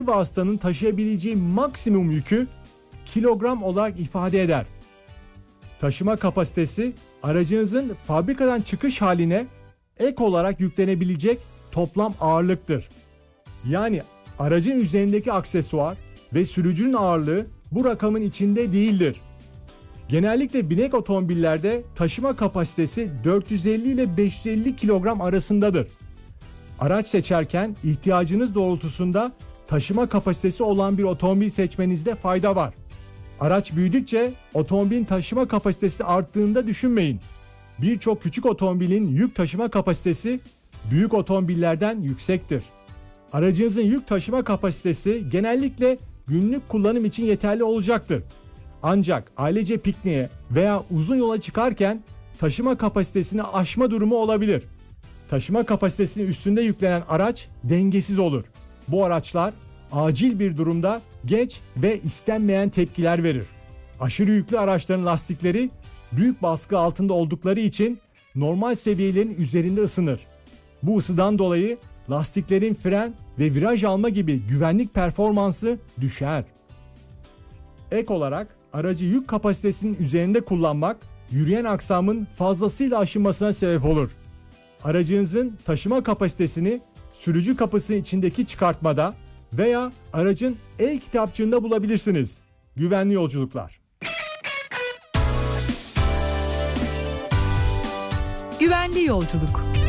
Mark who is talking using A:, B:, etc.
A: vasıtanın taşıyabileceği maksimum yükü kilogram olarak ifade eder. Taşıma kapasitesi aracınızın fabrikadan çıkış haline ek olarak yüklenebilecek toplam ağırlıktır. Yani aracın üzerindeki aksesuar ve sürücünün ağırlığı bu rakamın içinde değildir. Genellikle binek otomobillerde taşıma kapasitesi 450 ile 550 kilogram arasındadır. Araç seçerken ihtiyacınız doğrultusunda taşıma kapasitesi olan bir otomobil seçmenizde fayda var. Araç büyüdükçe otomobilin taşıma kapasitesi arttığında düşünmeyin. Birçok küçük otomobilin yük taşıma kapasitesi büyük otomobillerden yüksektir. Aracınızın yük taşıma kapasitesi genellikle günlük kullanım için yeterli olacaktır. Ancak ailece pikniğe veya uzun yola çıkarken taşıma kapasitesini aşma durumu olabilir. Taşıma kapasitesinin üstünde yüklenen araç dengesiz olur. Bu araçlar acil bir durumda geç ve istenmeyen tepkiler verir. Aşırı yüklü araçların lastikleri büyük baskı altında oldukları için normal seviyelerin üzerinde ısınır. Bu ısıdan dolayı lastiklerin fren ve viraj alma gibi güvenlik performansı düşer. Ek olarak aracı yük kapasitesinin üzerinde kullanmak yürüyen aksamın fazlasıyla aşınmasına sebep olur. Aracınızın taşıma kapasitesini sürücü kapısının içindeki çıkartmada veya aracın e-kitapçığında bulabilirsiniz. Güvenli yolculuklar.
B: Güvenli yolculuk.